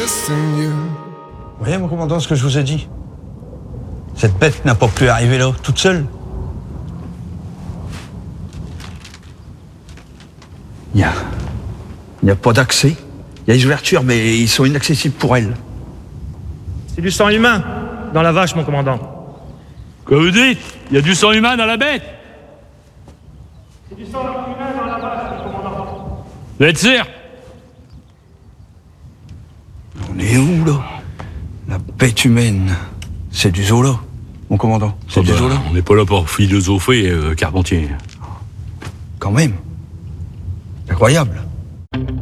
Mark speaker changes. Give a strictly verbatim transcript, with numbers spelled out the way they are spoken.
Speaker 1: Vous voyez, mon commandant, ce que je vous ai dit? Cette bête n'a pas pu arriver là, toute seule. Il n'y a... Il n'y a pas d'accès. Il y a des ouvertures, mais ils sont inaccessibles pour elle.
Speaker 2: C'est du sang humain dans la vache, mon commandant.
Speaker 3: Quoi vous dites? Il y a du sang humain dans la bête?
Speaker 2: C'est du sang humain dans la vache, mon commandant.
Speaker 3: Vous êtes sûr?
Speaker 1: On est où, là? La bête humaine. C'est du Zola, mon commandant. C'est
Speaker 3: Ah
Speaker 1: du
Speaker 3: bah,
Speaker 1: Zola.
Speaker 3: on n'est pas là pour philosopher, euh, Carpentier.
Speaker 1: Quand même. Incroyable.